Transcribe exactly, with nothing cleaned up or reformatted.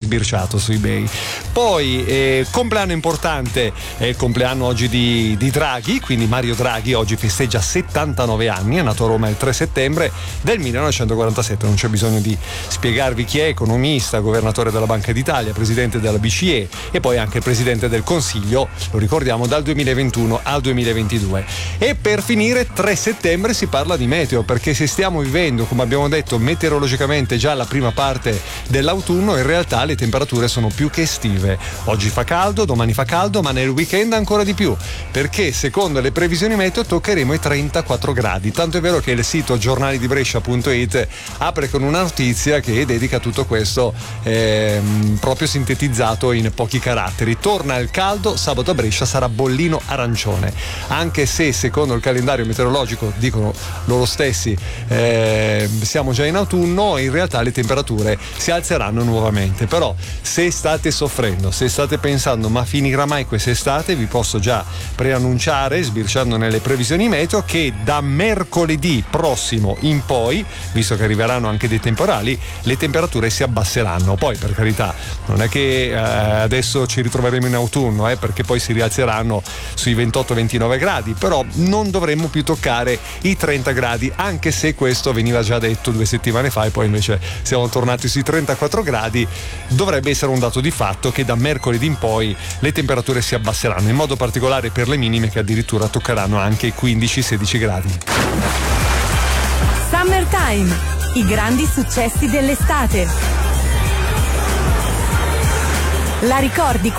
sbirciato su eBay. Poi eh, compleanno importante è il compleanno oggi di, di Draghi, quindi Mario Draghi oggi festeggia settantanove anni, è nato a Roma il tre settembre del millenovecentoquarantasette, non c'è bisogno di spiegarvi chi è, economista, governatore della Banca d'Italia, presidente della B C E e poi anche presidente del Consiglio, lo ricordiamo, dal duemilaventuno al duemilaventidue. E per finire, tre settembre si parla di meteo, perché se stiamo vivendo, come abbiamo detto, meteorologicamente già la prima parte dell'autunno, in realtà le temperature sono più che estive. Oggi fa caldo, domani fa caldo, ma nel weekend ancora di più, perché secondo le previsioni meteo toccheremo i trentaquattro gradi, tanto è vero che il sito giornali di brescia punto it apre con una notizia che dedica tutto questo ehm, proprio sintetizzato in pochi caratteri. Torna il caldo, sabato a Brescia sarà bollino arancione, anche se secondo il calendario meteorologico, dicono loro stessi, eh, siamo già in autunno, in realtà le temperature si alzeranno nuovamente. Però se state soffrendo, se state pensando ma finirà mai quest'estate, vi posso già preannunciare, sbirciando nelle previsioni meteo, che da mercoledì prossimo in poi, visto che arriveranno anche dei temporali, le temperature si abbasseranno. Poi, per carità, non è che eh, adesso ci ritroveremo in autunno, eh, perché poi si rialzeranno sui ventotto ventinove gradi, però non dovremmo più toccare i trenta gradi, anche se questo veniva già detto due settimane fa e poi invece siamo tornati sui trentaquattro gradi. Dovrebbe essere un dato di fatto che da mercoledì in poi le temperature si abbasseranno, in modo particolare per le minime, che addirittura toccheranno anche i quindici sedici gradi. Summertime, i grandi successi dell'estate. La ricordi